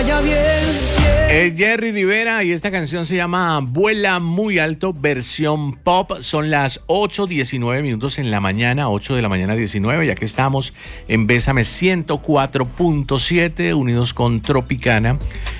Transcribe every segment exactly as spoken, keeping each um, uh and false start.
vaya bien, bien. Es Jerry Rivera y esta canción se llama Vuela Muy Alto, versión pop. Son las ocho diecinueve minutos en la mañana, ocho de la mañana diecinueve, ya que estamos en Bésame ciento cuatro punto siete, unidos con Tropicana.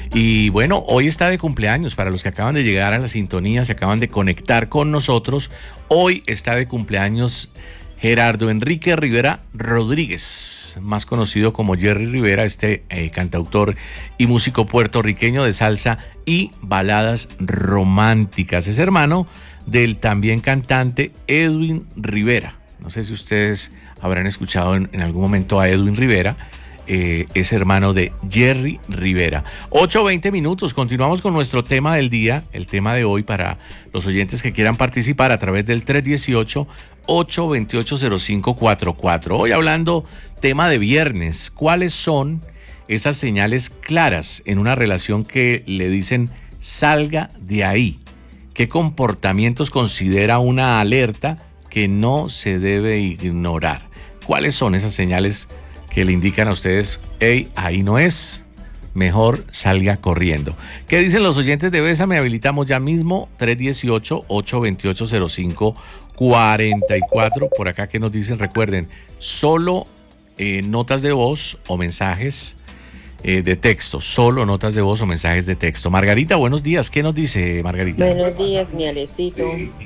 Y bueno, hoy está de cumpleaños, para los que acaban de llegar a la sintonía, se acaban de conectar con nosotros. Hoy está de cumpleaños Gerardo Enrique Rivera Rodríguez, más conocido como Jerry Rivera, este eh, cantautor y músico puertorriqueño de salsa y baladas románticas. Es hermano del también cantante Edwin Rivera. No sé si ustedes habrán escuchado en, en algún momento a Edwin Rivera. Eh, es hermano de Jerry Rivera. ocho veinte minutos, continuamos con nuestro tema del día, el tema de hoy para los oyentes que quieran participar a través del tres uno ocho, ocho dos ocho, cero cinco cuatro cuatro. Hoy hablando tema de viernes, ¿cuáles son esas señales claras en una relación que le dicen salga de ahí? ¿Qué comportamientos considera una alerta que no se debe ignorar? ¿Cuáles son esas señales que le indican a ustedes, hey, ahí no es, mejor salga corriendo? ¿Qué dicen los oyentes de Bésame? Habilitamos ya mismo tres uno ocho, ocho dos ocho, cero cinco cuatro cuatro. Por acá, ¿qué nos dicen? Recuerden, solo eh, notas de voz o mensajes eh, de texto, solo notas de voz o mensajes de texto. Margarita, buenos días. ¿Qué nos dice Margarita? Buenos días, mi Alecito.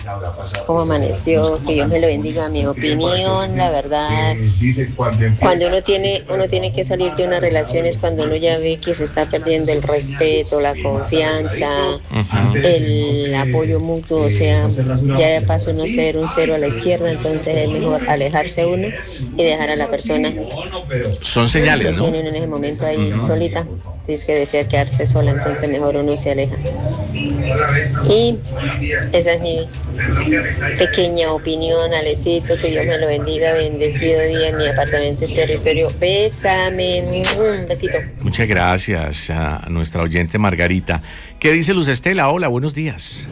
¿Cómo amaneció? Que Dios me lo bendiga. Mi opinión, la verdad, cuando uno tiene, uno tiene que salir de una relación es cuando uno ya ve que se está perdiendo el respeto, la confianza, uh-huh. el apoyo mutuo. O sea, ya pasó uno ser un cero a la izquierda, entonces es mejor alejarse uno y dejar a la persona. Son señales, ¿no? Tiene uno en ese momento ahí uh-huh. solita. Tienes que desea quedarse sola, entonces mejor uno se aleja. Y esa es mi pequeña opinión, Alecito, que Dios me lo bendiga, bendecido día, mi apartamento es territorio. Bésame, un besito. Muchas gracias a nuestra oyente Margarita. ¿Qué dice Luz Estela? Hola, buenos días.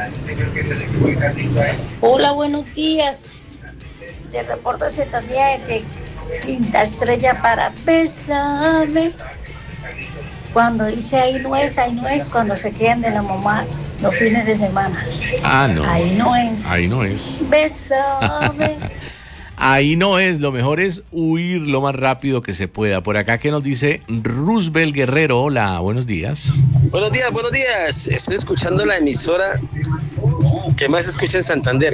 Hola, buenos días. Te reporto sintonía de Quinta Estrella para Bésame. Cuando dice ahí no es, ahí no es, cuando se quedan de la mamá los fines de semana. Ah, no. Ahí no es. Ahí no es. Bésame. Ahí no es, lo mejor es huir lo más rápido que se pueda. Por acá, ¿qué nos dice Roosevelt Guerrero? Hola, buenos días. Buenos días, buenos días. Estoy escuchando la emisora que más se escucha en Santander.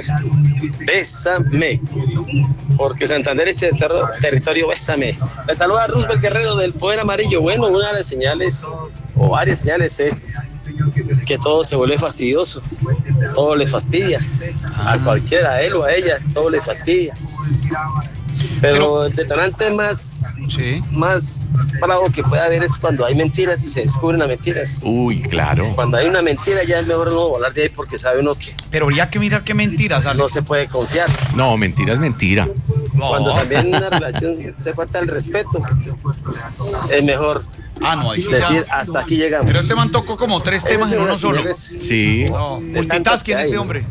Bésame. Porque Santander es ter- territorio Bésame. Le saluda Roosevelt Guerrero del Poder Amarillo. Bueno, una de las señales, o varias señales, es que todo se vuelve fastidioso. Todo le fastidia. A cualquiera, a él o a ella, todo le fastidia. Pero, Pero el detonante más, sí. más bravo que puede haber es cuando hay mentiras y se descubren las mentiras. Uy, claro. Cuando hay una mentira ya es mejor no volar de ahí porque sabe uno que... Pero habría que mirar qué mentiras, Alex. No se puede confiar. No, mentira es mentira. No. Cuando también en una relación se falta el respeto, es mejor... Ah, no, ahí sí decir, ya. hasta aquí llegamos. Pero este man tocó como tres temas en uno solo. Sí. No, multitasking este hombre.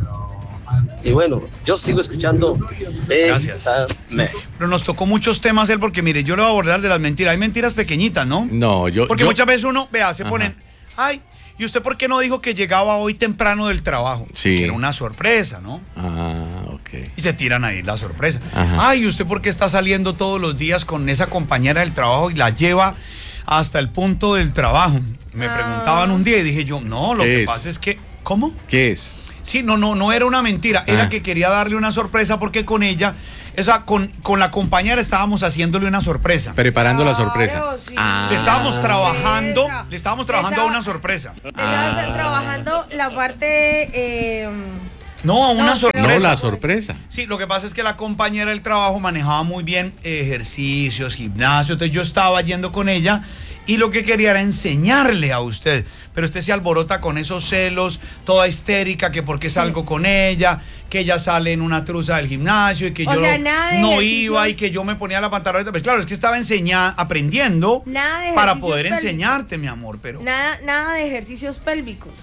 Y bueno, yo sigo escuchando. Gracias. Pero nos tocó muchos temas él, porque mire, yo le voy a abordar de las mentiras. Hay mentiras pequeñitas, ¿no? No, yo. Porque yo... muchas veces uno, vea, se Ajá. ponen, ay, ¿y usted por qué no dijo que llegaba hoy temprano del trabajo? Sí. Que era una sorpresa, ¿no? Ah, ok. Y se tiran ahí la sorpresa. Ajá. Ay, ¿y usted por qué está saliendo todos los días con esa compañera del trabajo y la lleva hasta el punto del trabajo? Me ah. preguntaban un día y dije yo, no, lo que es? pasa es que, ¿cómo? ¿Qué es? Sí, no, no, no era una mentira, era ah. que quería darle una sorpresa porque con ella, o sea, con, con la compañera estábamos haciéndole una sorpresa. Preparando claro, la sorpresa. Sí. Ah. Le estábamos trabajando, esa. le estábamos trabajando estaba, a una sorpresa. Le estábamos ah. trabajando la parte... Eh, No, a una no, sorpresa. No, la sorpresa. Sí, lo que pasa es que la compañera del trabajo manejaba muy bien ejercicios, gimnasio, entonces yo estaba yendo con ella y lo que quería era enseñarle a usted, pero usted se alborota con esos celos, toda histérica, que por qué salgo con ella, que ella sale en una truza del gimnasio y que o yo sea, nada de no iba y que yo me ponía la pantaloneta. Pues claro, es que estaba enseñando, aprendiendo nada de para poder pélvicos. enseñarte, mi amor, pero... Nada, nada de ejercicios pélvicos, ¿no?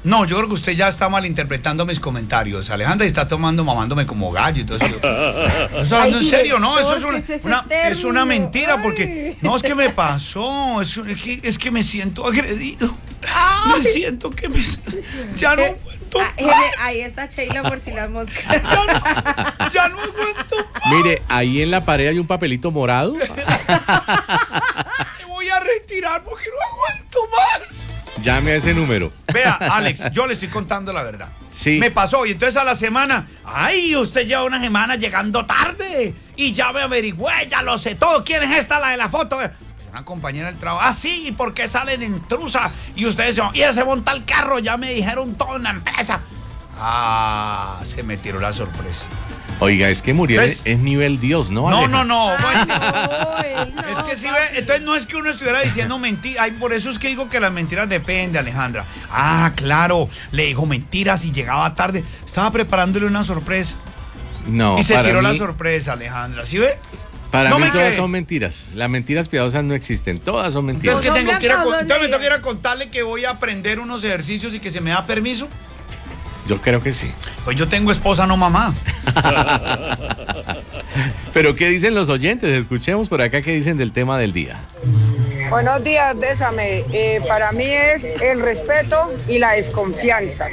No, yo creo que usted ya está malinterpretando mis comentarios. Alejandra está tomando, mamándome como gallo y todo eso. ¿Está hablando en serio? No, eso es, un, es una, es una mentira porque... No, es que me pasó. Es, es, que, es que me siento agredido. Ay. Me siento que me... Ya no aguanto eh, más. Ahí está Sheila por si las moscas. Ya no, ya no aguanto más. Mire, ahí en la pared hay un papelito morado. Me voy a retirar porque no aguanto más. Llame a ese número. Vea, Alex, yo le estoy contando la verdad. Sí. Me pasó y entonces a la semana, ay, usted lleva una semana llegando tarde y ya me averigüé, ya lo sé todo. ¿Quién es esta, la de la foto? Una compañera del trabajo. Ah, sí, ¿y por qué salen en trusa? Y ustedes se, y se monta el carro, ya me dijeron todo en la empresa. Ah, se me tiró la sorpresa. Oiga, es que Muriel Entonces, es nivel Dios, ¿no? No, Aleja? no, no. Bueno, Ay, no, es que sí, papi. ve, entonces no es que uno estuviera diciendo mentiras. Por eso es que digo que las mentiras dependen, Alejandra. Ah, claro, le dijo mentiras y llegaba tarde. Estaba preparándole una sorpresa. No, y se para tiró mí, la sorpresa, Alejandra. ¿Sí ve? Para No mí me todas cree. son mentiras. Las mentiras piadosas no existen. Todas son mentiras. Entonces, ¿qué son tengo que ir a, blancas o con- son entonces me tengo que ir a negras? contarle que voy a aprender unos ejercicios y que se me da permiso. Yo creo que sí. Pues yo tengo esposa, no mamá. Pero ¿qué dicen los oyentes? Escuchemos por acá qué dicen del tema del día. Buenos días, Bésame. Eh, para mí es el respeto y la desconfianza.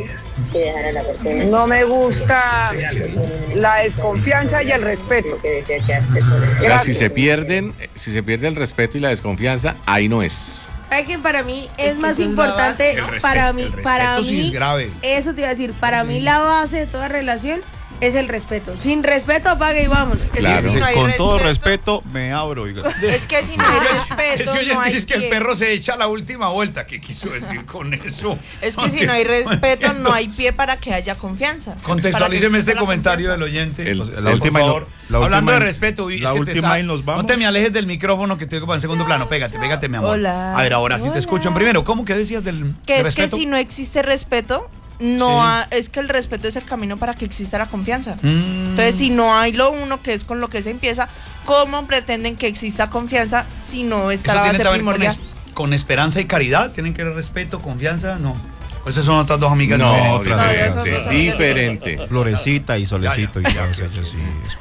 No me gusta la desconfianza y el respeto. O sea, Gracias. si se pierden, si se pierde el respeto y la desconfianza, ahí no es. ¿Sabe que para mí es, que más esa es la importante? base. El respeto- para mí, el respeto para sí mí, es grave. eso te iba a decir, para mí la base de toda relación es el respeto. Sin respeto, apague y vámonos. Claro. Si no hay Con todo respeto- respeto, me abro. oiga. Es que si no hay respeto, Ese oyente no hay dice que el pie. perro se echa la última vuelta. ¿Qué quiso decir con eso? Es que si no hay respeto, no hay pie para que haya confianza. Contextualíceme Para que este exista la comentario del confianza. oyente. El- Por la última y no- favor. la última Hablando de y- respeto, y es la que te última está- y nos vamos. No te me alejes del micrófono que te digo para el segundo plano. Pégate, pégate, mi amor. Hola. A ver, ahora sí te Hola. escucho. En primero, ¿cómo que decías del Que del es que respeto? si no existe respeto, no Sí. ha- es que el respeto es el camino para que exista la confianza. Mm. Entonces, si no hay lo uno que es con lo que se empieza, ¿cómo pretenden que exista confianza si no está ¿Eso la tiene base que ver con, primordial? es- con esperanza y caridad? ¿Tienen que ver respeto, confianza? No. Pues esas son otras dos amigas No, diferentes. otra No, diferente, eso no son- diferente. Florecita y solecito y ya, o sea, yo sí.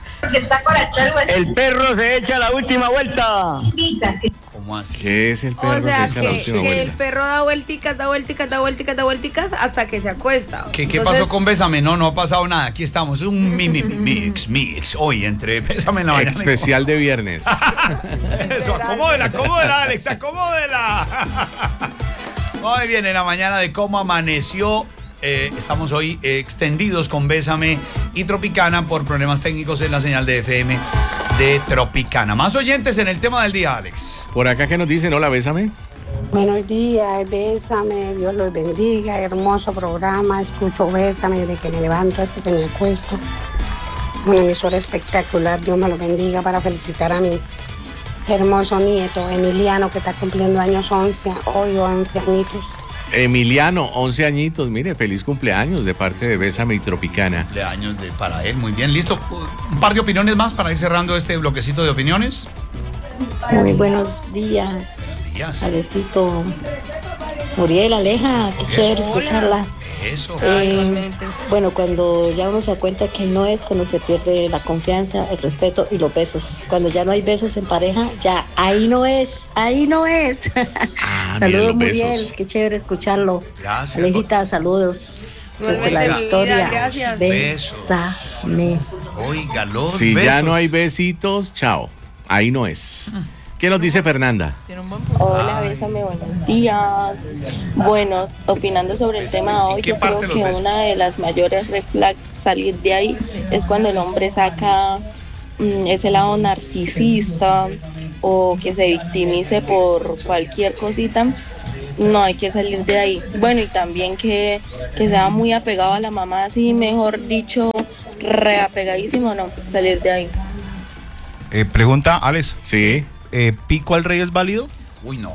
El perro se echa la última vuelta. ¿Cómo así? ¿Qué es el perro O sea, que echa que, la última que el vuelta? perro da vuelticas, da vuelticas, da vuelticas, da vuelticas hasta que se acuesta. ¿Qué, qué Entonces, pasó con Bésame? No, no ha pasado nada. Aquí estamos. Es un mi, mi, mi- mix, mix. Hoy entre Bésame en la mañana. Especial de viernes. Eso, acomódela, acomódela, Alex, acomódela. Muy bien, en la mañana de cómo amaneció. Eh, estamos hoy eh, extendidos con Bésame y Tropicana por problemas técnicos en la señal de F M de Tropicana. Más oyentes en el tema del día, Alex. Por acá que nos dicen, hola, bésame. Buenos días, Bésame, Dios los bendiga, hermoso programa, escucho Bésame desde que me levanto hasta que me acuesto. Una emisora espectacular, Dios me lo bendiga para felicitar a mi hermoso nieto Emiliano que está cumpliendo años once, hoy once añitos. Emiliano, once añitos, mire, feliz cumpleaños de parte de Bésame y Tropicana. De años de, para él, muy bien, listo. Un par de opiniones más para ir cerrando este bloquecito de opiniones. Muy buenos días, Días. Alecito. Muriel, Aleja, qué chévere escucharla. Eso. Eh, bueno, cuando ya uno se da cuenta que no es cuando se pierde la confianza, el respeto y los besos. Cuando ya no hay besos en pareja, ya ahí no es, ahí no es. Ah, miren Saludos, los besos. Muriel, qué chévere escucharlo. Gracias. Alejita, saludos. Igualmente, Desde la mi vida, victoria. gracias. Bésame. Oiga, los Si besos. ya no hay besitos, chao. Ahí no es. ¿Qué nos dice Fernanda? Tiene un buen punto. Hola, Bésame, buenos días. Bueno, opinando sobre el tema de hoy, ¿Qué yo creo parte los que besos? una de las mayores red flags salir de ahí es cuando el hombre saca mm, ese lado narcisista o que se victimice por cualquier cosita. No, hay que salir de ahí. Bueno, y también que, que sea muy apegado a la mamá, así mejor dicho, reapegadísimo, no, salir de ahí. Eh, pregunta, Alex. Sí. Eh, ¿Pico al rey es válido? Uy, no.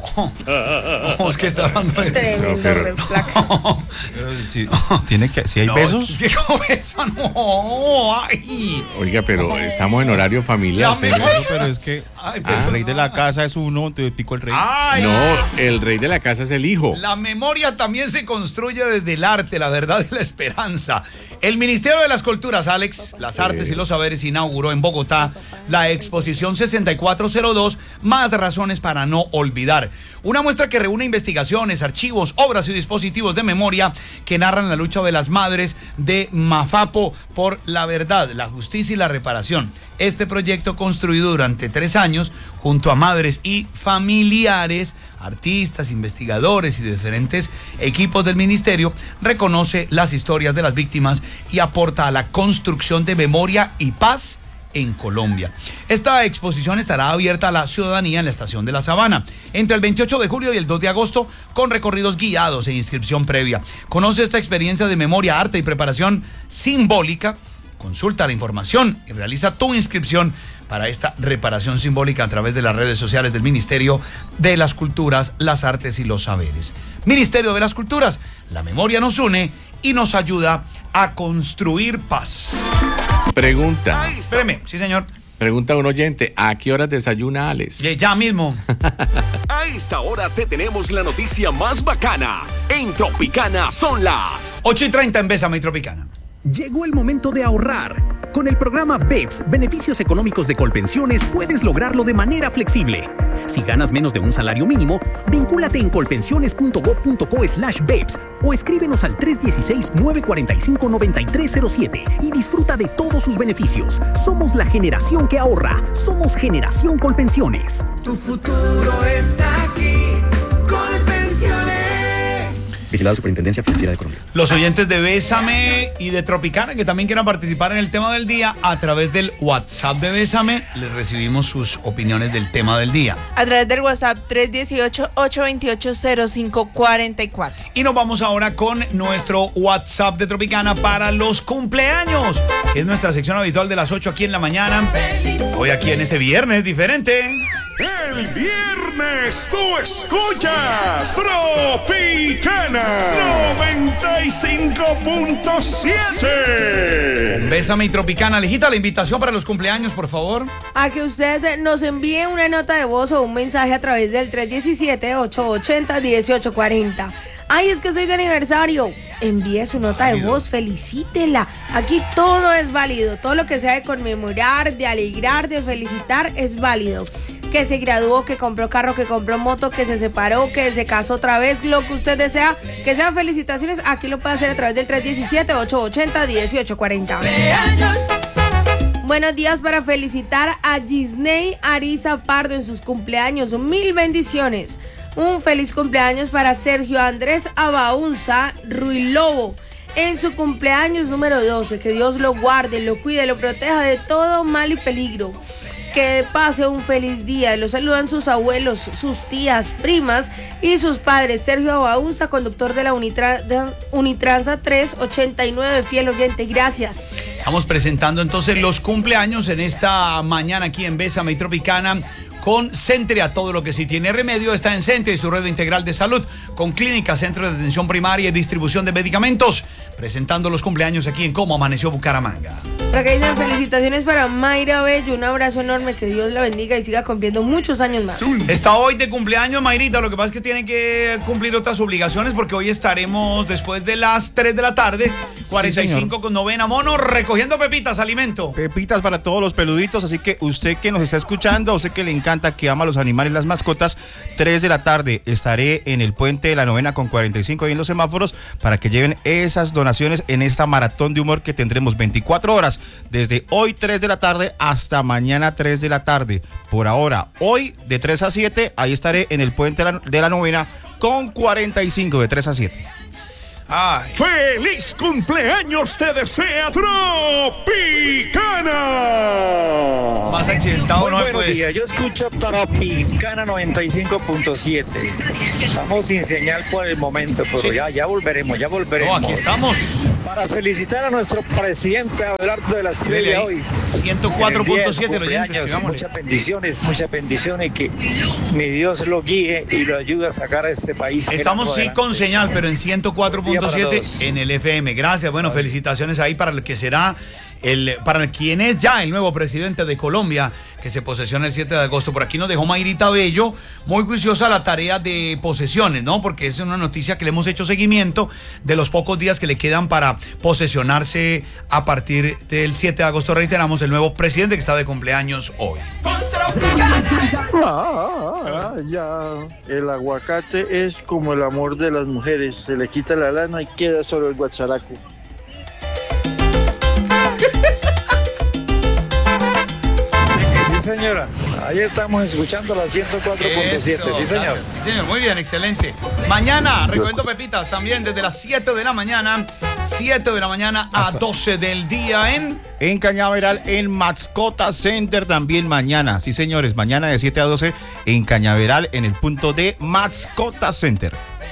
No, es que está hablando de Tremendo pero- red flag. Pero si, tiene que, si hay No, besos. es que como beso, no. Ay. Oiga, pero estamos en horario familiar, La señor. mejor- No, pero es que Ay, el pero- rey de la casa es uno, te pico el rey. Ay. No, el rey de la casa es el hijo. La memoria también se construye desde el arte, la verdad y la esperanza. El Ministerio de las Culturas, Alex, las Artes y los Saberes, inauguró en Bogotá la exposición sesenta y cuatro cero dos, Más razones para no olvidar. Una muestra que reúne investigaciones, archivos, obras y dispositivos de memoria que narran la lucha de las madres de Mafapo por la verdad, la justicia y la reparación. Este proyecto, construido durante tres años junto a madres y familiares, artistas, investigadores y diferentes equipos del ministerio, reconoce las historias de las víctimas y aporta a la construcción de memoria y paz en Colombia. Esta exposición estará abierta a la ciudadanía en la Estación de la Sabana entre el veintiocho de julio y el dos de agosto, con recorridos guiados e inscripción previa. Conoce esta experiencia de memoria, arte y preparación simbólica. Consulta la información y realiza tu inscripción para esta reparación simbólica a través de las redes sociales del Ministerio de las Culturas, las Artes y los Saberes. Ministerio de las Culturas, la memoria nos une y nos ayuda a construir paz. Pregunta. Espéreme, sí señor. Pregunta un oyente, ¿a qué horas desayuna Alex? Ya, ya mismo. A esta hora te tenemos la noticia más bacana. En Tropicana son las ocho y treinta en Bésame y Tropicana. Llegó el momento de ahorrar. Con el programa B E P S, Beneficios Económicos de Colpensiones, puedes lograrlo de manera flexible. Si ganas menos de un salario mínimo, vincúlate en colpensiones punto gob punto co slash B E P S o escríbenos al tres uno seis, nueve cuatro cinco, nueve tres cero siete y disfruta de todos sus beneficios. Somos la generación que ahorra. Somos Generación Colpensiones. Tu futuro está aquí. Colpensiones. Vigilado Superintendencia Financiera de Colombia. Los oyentes de Bésame y de Tropicana que también quieran participar en el tema del día, a través del WhatsApp de Bésame les recibimos sus opiniones del tema del día. A través del WhatsApp tres uno ocho, ocho dos ocho, cero cinco cuatro cuatro. Y nos vamos ahora con nuestro WhatsApp de Tropicana para los cumpleaños. Es nuestra sección habitual de las ocho aquí en la mañana. Hoy aquí en este viernes diferente. El viernes tú escuchas Tropicana noventa y cinco punto siete. Bésame y Tropicana. Alejita, la invitación para los cumpleaños, por favor. A que usted nos envíe una nota de voz o un mensaje a través del tres uno siete, ocho ocho cero, uno ocho cuatro cero. Ay, es que estoy de aniversario. Envíe su nota de voz, felicítela. Aquí todo es válido. Todo lo que sea de conmemorar, de alegrar, de felicitar es válido. Que se graduó, que compró carro, que compró moto, que se separó, que se casó otra vez, lo que usted desea, que sean felicitaciones, aquí lo puede hacer a través del tres uno siete, ocho ocho cero, uno ocho cuatro cero. Buenos días para felicitar a Gisney Ariza Pardo en sus cumpleaños. Mil bendiciones. Un feliz cumpleaños para Sergio Andrés Abaunza Ruilobo en su cumpleaños número doce. Que Dios lo guarde, lo cuide, lo proteja de todo mal y peligro. Que pase un feliz día. Lo saludan sus abuelos, sus tías, primas y sus padres. Sergio Abaunza, conductor de la Unitra, de Unitransa tres ochenta y nueve, fiel oyente. Gracias. Estamos presentando entonces los cumpleaños en esta mañana aquí en Bésame y Tropicana. Con Centria, todo lo que sí tiene remedio está en Centria y su red integral de salud, con clínica, centro de atención primaria y distribución de medicamentos, presentando los cumpleaños aquí en Cómo Amaneció Bucaramanga. Por acá dicen felicitaciones para Mayra Bello, un abrazo enorme, que Dios la bendiga y siga cumpliendo muchos años más. Está hoy de cumpleaños Mayrita, lo que pasa es que tiene que cumplir otras obligaciones porque hoy estaremos después de las tres de la tarde, cuarenta y cinco Sí, con novena mono, recogiendo pepitas, alimento. Pepitas para todos los peluditos, así que usted que nos está escuchando, usted que le encanta, que ama a los animales, las mascotas, tres de la tarde estaré en el puente de la novena con cuarenta y cinco ahí en los semáforos para que lleven esas donaciones en esta maratón de humor que tendremos veinticuatro horas, desde hoy tres de la tarde hasta mañana tres de la tarde. Por ahora, hoy de tres a siete, ahí estaré en el puente de la, de la novena con cuarenta y cinco de tres a siete. Ay. ¡Feliz cumpleaños te desea Tropicana! Más accidentado Muy no se buenos puede. días, yo escucho Tropicana noventa y cinco punto siete. Estamos sin señal por el momento, pero Sí. ya, ya volveremos, ya volveremos. No, aquí estamos. Para felicitar a nuestro presidente Abelardo de la Estrella hoy. ciento cuatro punto siete los oyentes. Muchas bendiciones, muchas bendiciones y que mi Dios lo guíe y lo ayude a sacar a este país. Estamos sí con señal, pero en ciento cuatro punto siete en el F M. Gracias, bueno, Ay. felicitaciones ahí para el que será el, para quien es ya el nuevo presidente de Colombia, que se posesiona el siete de agosto. Por aquí nos dejó Mayrita Bello, muy juiciosa la tarea de posesiones, ¿no? Porque es una noticia que le hemos hecho seguimiento de los pocos días que le quedan para posesionarse a partir del siete de agosto, reiteramos, el nuevo presidente que está de cumpleaños hoy. Ah, ya, el aguacate es como el amor de las mujeres, se le quita la lana y queda solo el guacharaco. Sí, señora, ahí estamos escuchando la ciento cuatro punto siete, sí, señor. Gracias. Sí, señor, muy bien, excelente. Mañana, recomiendo Pepitas también desde las siete de la mañana, siete de la mañana a doce del día en... En Cañaveral, en Mascota Center también mañana. Sí, señores, mañana de siete a doce en Cañaveral, en el punto de Mascota Center.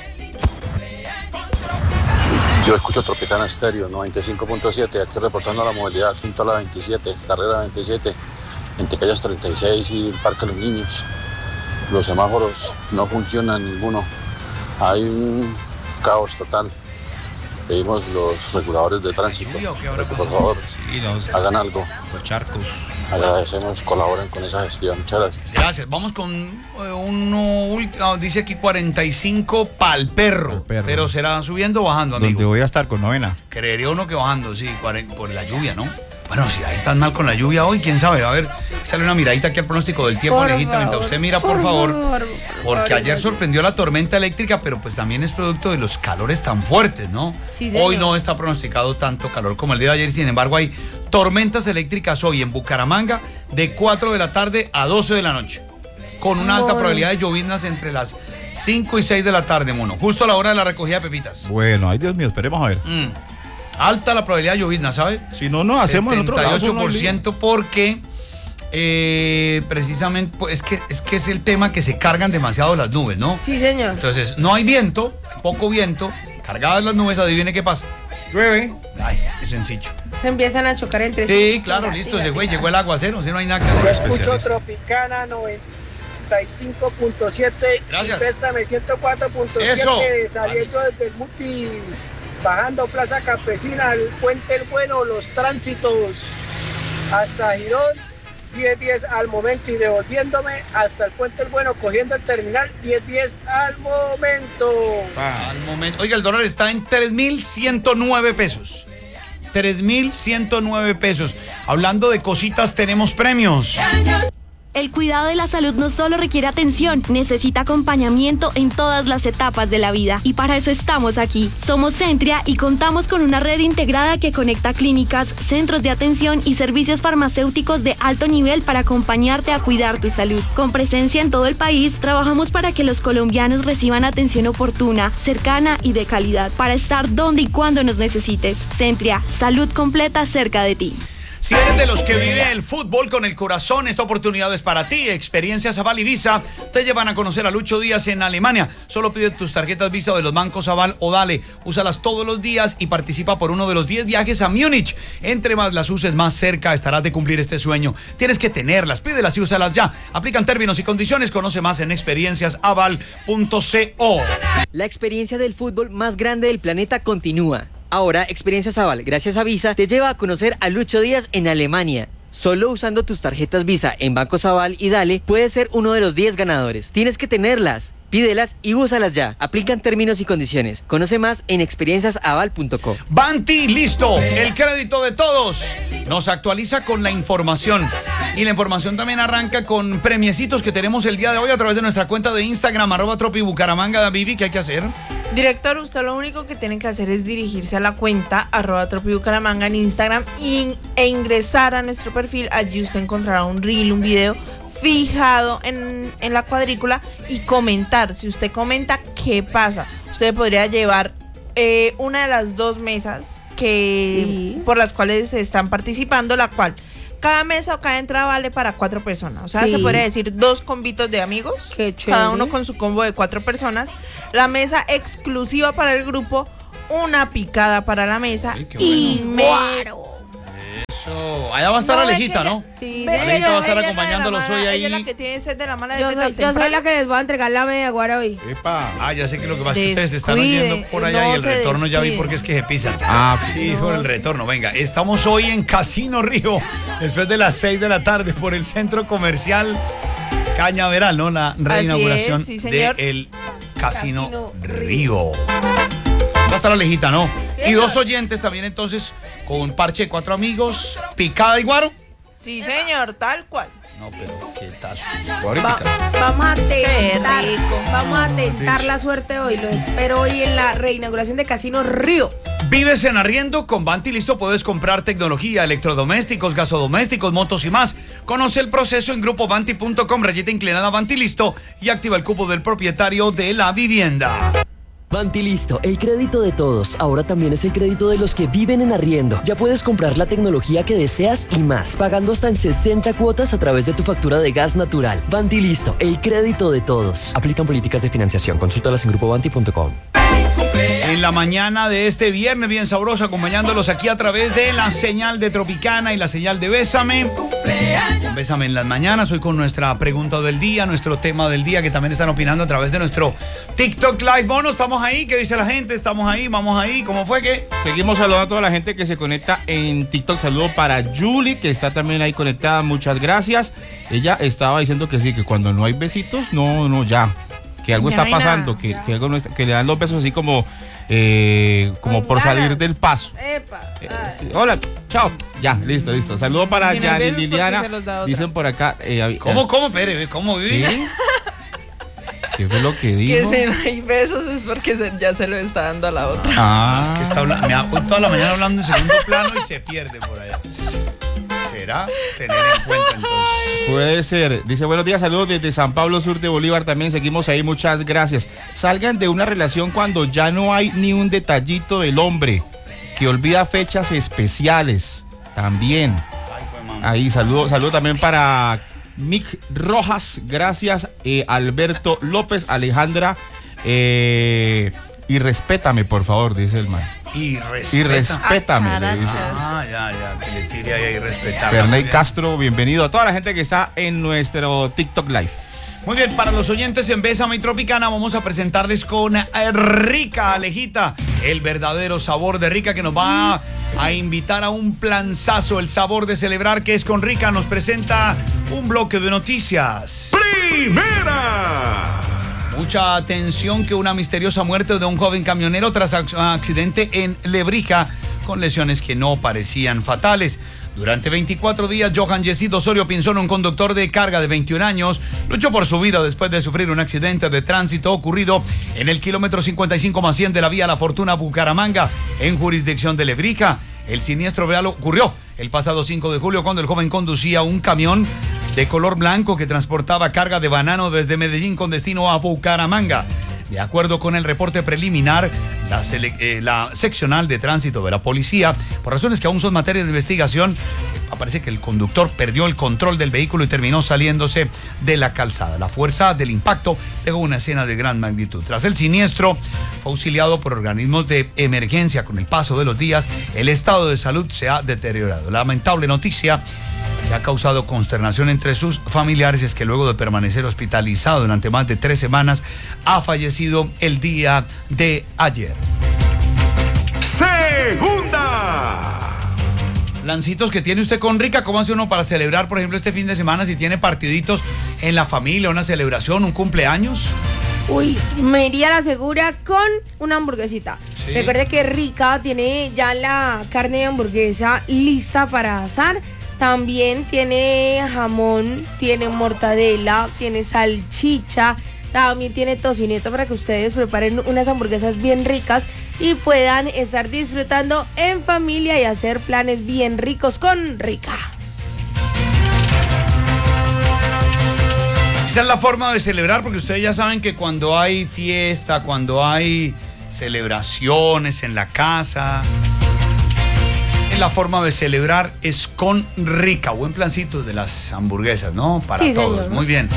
Yo escucho Tropicana Estéreo noventa y cinco punto siete, aquí reportando la movilidad, Quintola veintisiete, Carrera veintisiete, en Tecayas treinta y seis y el Parque de los Niños. Los semáforos no funcionan ninguno, hay un caos total. Pedimos los reguladores de tránsito que por favor sí, los, hagan algo. Los charcos. Agradecemos, colaboren con esa gestión. Muchas gracias. Gracias. Vamos con eh, uno último. Dice aquí cuarenta y cinco pa'l perro, perro. Pero será subiendo o bajando, amigo. Donde voy a estar con novena. Creería uno que bajando, sí, por la lluvia, ¿no? Bueno, si hay tan mal con la lluvia hoy, quién sabe. A ver, sale una miradita aquí al pronóstico del tiempo, Alejita, mientras usted mira, por, por favor, favor por porque favor, ayer sorprendió la tormenta eléctrica, pero pues también es producto de los calores tan fuertes, ¿no? Sí, hoy no está pronosticado tanto calor como el día de ayer, sin embargo hay tormentas eléctricas hoy en Bucaramanga de cuatro de la tarde a doce de la noche, con una alta mono. probabilidad de lloviznas entre las cinco y seis de la tarde, mono, justo a la hora de la recogida de pepitas. Bueno, ay Dios mío, esperemos a ver. Mm. Alta la probabilidad de llovizna, ¿sabe? Si no, no hacemos en otro lado. setenta y ocho por ciento porque eh, precisamente pues, es, que, es que es el tema que se cargan demasiado las nubes, ¿no? Sí, señor. Entonces, no hay viento, poco viento, cargadas las nubes, adivine qué pasa. Llueve. Ay, es sencillo. Se empiezan a chocar entre sí. Sí, claro, listo, tira, se fue, llegó el aguacero, si no hay nada que hacer. Yo escucho Tropicana noventa y cinco punto siete. Gracias. Pésame ciento cuatro punto siete, saliendo desde el Mutis, bajando Plaza Campesina, el Puente El Bueno, los tránsitos hasta Girón, diez diez al momento, y devolviéndome hasta el Puente El Bueno, cogiendo el terminal, diez diez al momento. Ah, al momento. Oiga, el dólar está en tres mil ciento nueve pesos. tres mil ciento nueve pesos. Hablando de cositas, tenemos premios. El cuidado de la salud no solo requiere atención, necesita acompañamiento en todas las etapas de la vida. Y para eso estamos aquí. Somos Centria y contamos con una red integrada que conecta clínicas, centros de atención y servicios farmacéuticos de alto nivel para acompañarte a cuidar tu salud. Con presencia en todo el país, trabajamos para que los colombianos reciban atención oportuna, cercana y de calidad, para estar donde y cuando nos necesites. Centria, salud completa cerca de ti. Si eres de los que vive el fútbol con el corazón, esta oportunidad es para ti. Experiencias Aval y Visa te llevan a conocer a Lucho Díaz en Alemania. Solo pide tus tarjetas Visa de los bancos Aval o Dale. Úsalas todos los días y participa por uno de los diez viajes a Múnich. Entre más las uses, más cerca estarás de cumplir este sueño. Tienes que tenerlas, pídelas y úsalas ya. Aplican términos y condiciones. Conoce más en experiencias aval punto co. La experiencia del fútbol más grande del planeta continúa. Ahora, Experiencias Aval, gracias a Visa, te lleva a conocer a Lucho Díaz en Alemania. Solo usando tus tarjetas Visa en Bancos Aval y Dale, puedes ser uno de los diez ganadores. Tienes que tenerlas, pídelas y úsalas ya. Aplican términos y condiciones. Conoce más en experiencias aval punto co. Banti, listo. El crédito de todos nos actualiza con la información. Y la información también arranca con premiecitos que tenemos el día de hoy a través de nuestra cuenta de Instagram, arroba Tropi Bucaramanga. Vivi, ¿qué hay que hacer? Director, usted lo único que tiene que hacer es dirigirse a la cuenta arroba Tropi Bucaramanga en Instagram y, e ingresar a nuestro perfil. Allí usted encontrará un reel, un video fijado en, en la cuadrícula y comentar. Si usted comenta, ¿qué pasa? Usted podría llevar eh, una de las dos mesas que sí. por las cuales se están participando, la cual cada mesa o cada entrada vale para cuatro personas. O sea, sí. se podría decir dos combitos de amigos, cada uno con su combo de cuatro personas. La mesa exclusiva para el grupo una picada para la mesa Ay, qué y bueno. guaro. Eso. Allá va a estar No, Alejita, es que ¿no? ella- Sí, Alejita va a estar ella es la de la acompañándolos mala- hoy ahí. Ella es la que tiene sed de la mala Yo desde soy, tan yo soy temprano. la que les voy a entregar la media guara hoy. Epa. Ah, ya sé que lo que pasa es que ustedes se están Descuide, oyendo por allá no y el se retorno ya vi descuide. porque es que se pisan. Ah, sí, no. por el retorno. Venga, estamos hoy en Casino Río, después de las seis de la tarde, por el centro comercial Cañaveral, ¿no? La reinauguración es, sí, señor. del Casino, Río. Va a estar Alejita, ¿no? Y dos oyentes también, entonces, con un parche de cuatro amigos, picada y guaro. Sí, señor, tal cual. No, pero ¿qué tal? Va- vamos a tentar, Qué rico. vamos a tentar la suerte hoy. Lo espero hoy en la reinauguración de Casino Río. ¿Vives en arriendo? Con Banti Listo puedes comprar tecnología, electrodomésticos, gasodomésticos, motos y más. Conoce el proceso en grupo banti punto com, rayita inclinada Banti Listo y activa el cupo del propietario de la vivienda. Bantilisto, el crédito de todos. Ahora también es el crédito de los que viven en arriendo. Ya puedes comprar la tecnología que deseas y más, pagando hasta en sesenta cuotas a través de tu factura de gas natural. Bantilisto, el crédito de todos. Aplican políticas de financiación. Consúltalas en grupo banti punto com. En la mañana de este viernes bien sabroso, acompañándolos aquí a través de la señal de Tropicana y la señal de Bésame. Con Bésame en las mañanas, hoy con nuestra pregunta del día, nuestro tema del día, que también están opinando a través de nuestro TikTok Live. Bueno, estamos ahí, ¿qué dice la gente? Estamos ahí, vamos ahí, ¿cómo fue que? Seguimos saludando a toda la gente que se conecta en TikTok. Saludo para Julie, que está también ahí conectada. Muchas gracias. Ella estaba diciendo que sí, que cuando no hay besitos, no, no, ya. Que algo Ya está no hay pasando, nada, que, ya. que algo no está- que le dan los besos así como, eh, como Con por ganas. salir del paso. Epa. Eh, sí. Hola, chao. Ya, listo, listo. Saludo para Si no hay Yani besos, ¿por qué Liliana. se los da otra? Dicen por acá. eh, ¿Cómo, cómo, Pere? ¿Cómo viví? ¿Qué? ¿Qué fue lo que Que dijo? si no hay besos es porque se- ya se lo está dando a la otra. Ah, Es que está hablando, me ha hoy toda la mañana hablando en segundo plano y se pierde por allá. ¿Será? Tener en cuenta entonces. puede ser. Dice, buenos días, saludos desde San Pablo, sur de Bolívar. También seguimos ahí, muchas gracias. Salgan de una relación cuando ya no hay ni un detallito del hombre que olvida fechas especiales. También. Ahí, saludo, saludo también para Mick Rojas. Gracias, eh, Alberto López, Alejandra. eh, y respétame, por favor, dice el man. Y respeta. Y respétame, Ah, le dice. Ah, ya, ya, que le tire ahí y respetar. Ferney Castro, bienvenido a toda la gente que está en nuestro TikTok Live. Muy bien, para los oyentes en Bésame y Tropicana vamos a presentarles con eh, Rica Alejita, el verdadero sabor de Rica, que nos va a, a invitar a un planzazo, el sabor de celebrar, que es con Rica. Nos presenta un bloque de noticias. Primera. Mucha atención, que una misteriosa muerte de un joven camionero tras ac- accidente en Lebrija con lesiones que no parecían fatales. Durante veinticuatro días, Johan Yesid Osorio Pinzón, un conductor de carga de veintiún años, luchó por su vida después de sufrir un accidente de tránsito ocurrido en el kilómetro cincuenta y cinco más cien de la vía La Fortuna Bucaramanga, en jurisdicción de Lebrija. El siniestro real ocurrió el pasado cinco de julio cuando el joven conducía un camión de color blanco que transportaba carga de banano desde Medellín con destino a Bucaramanga. De acuerdo con el reporte preliminar, la, sele- eh, la seccional de tránsito de la policía, por razones que aún son materia de investigación, aparece que el conductor perdió el control del vehículo y terminó saliéndose de la calzada. La fuerza del impacto dejó una escena de gran magnitud. Tras el siniestro, fue auxiliado por organismos de emergencia. Con el paso de los días, el estado de salud se ha deteriorado. Lamentable noticia que ha causado consternación entre sus familiares es que luego de permanecer hospitalizado durante más de tres semanas, ha fallecido el día de ayer. Segunda. Lancitos que tiene usted con Rica, ¿cómo hace uno para celebrar, por ejemplo, este fin de semana, si tiene partiditos en la familia, una celebración, un cumpleaños? Uy, me iría a la segura con una hamburguesita. Sí. Recuerde que Rica tiene ya la carne de hamburguesa lista para asar. También tiene jamón, tiene mortadela, tiene salchicha, también tiene tocineta para que ustedes preparen unas hamburguesas bien ricas y puedan estar disfrutando en familia y hacer planes bien ricos con Rica. Esa es la forma de celebrar, porque ustedes ya saben que cuando hay fiesta, cuando hay celebraciones en la casa, la forma de celebrar es con Rica. Buen plancito de las hamburguesas, ¿no? Para Sí, todos. señor. Muy bien.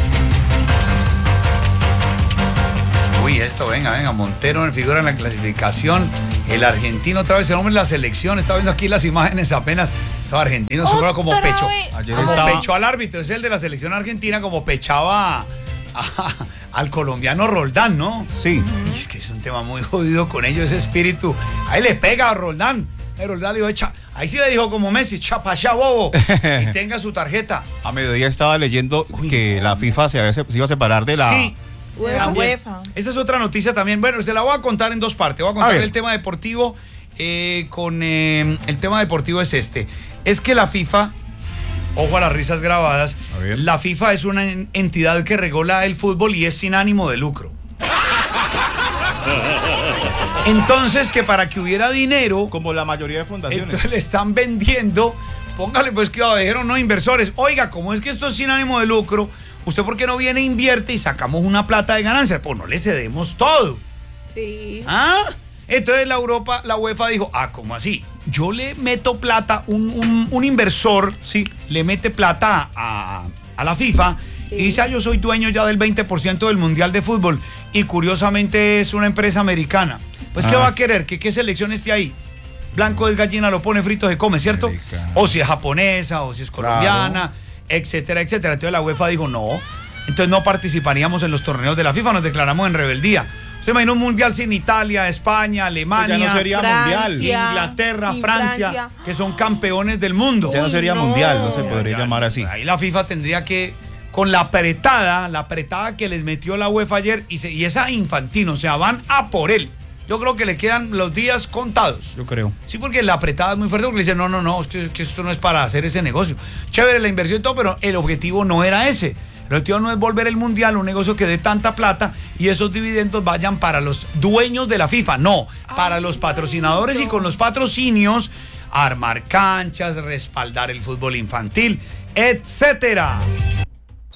Uy, esto, venga, venga. Montero en figura en la clasificación El argentino otra vez, el hombre en la selección, estaba viendo aquí las imágenes apenas. Estaba argentino, solo como pecho. Ayer como estaba- pecho al árbitro, es el de la selección argentina, como pechaba a- a- al colombiano Roldán, ¿no? Sí. Y es que es un tema muy jodido con ellos, ese espíritu. Ahí le pega a Roldán. Ahí Roldán le dijo, "Echa", ahí sí le dijo como Messi, chapa allá, bobo, y tenga su tarjeta. A mediodía estaba leyendo que la FIFA se, había- se iba a separar de la... Sí. La También. UEFA. Esa es otra noticia también. Bueno, se la voy a contar en dos partes. Voy a contar A ver. el tema deportivo. eh, con eh, el tema deportivo es este. Es que la FIFA, ojo a las risas grabadas, la FIFA es una en- entidad que regula el fútbol y es sin ánimo de lucro. Entonces, que para que hubiera dinero, como la mayoría de fundaciones, entonces le están vendiendo, póngale pues que dijeron, no, inversores, oiga, como es que esto es sin ánimo de lucro, ¿usted por qué no viene e invierte y sacamos una plata de ganancias? Pues no le cedemos todo. Sí. ¿Ah? Entonces la Europa, la UEFA dijo, ah, ¿cómo así? Yo le meto plata, un, un- un inversor, sí, le mete plata a, a la FIFA y dice, ah, yo soy dueño ya del veinte por ciento del Mundial de Fútbol y curiosamente es una empresa americana. Pues, ¿qué Ah. va a querer? ¿Que qué selección esté ahí? Blanco es gallina, lo pone frito, se come, ¿cierto? O si es japonesa, o si es colombiana, etcétera, etcétera. Entonces la UEFA dijo, no, entonces no participaríamos en los torneos de la FIFA, nos declaramos en rebeldía. ¿Se imagina un mundial sin Italia, España, Alemania, Pues ya no sería mundial. Inglaterra, sin Francia, Francia. que son campeones del mundo? Ya no sería Uy, mundial, no. no se podría llamar así. Ahí la FIFA tendría que, con la apretada, la apretada que les metió la UEFA ayer, y, se- y esa Infantino, o sea, van a por él. Yo creo que le quedan los días contados. Yo creo. Sí, porque la apretada es muy fuerte, porque le dicen, no, no, no, es que, que esto no es para hacer ese negocio. Chévere la inversión y todo, pero el objetivo no era ese. El objetivo no es volver el mundial un negocio que dé tanta plata y esos dividendos vayan para los dueños de la FIFA. No, para los patrocinadores y con los patrocinios, armar canchas, respaldar el fútbol infantil, etcétera.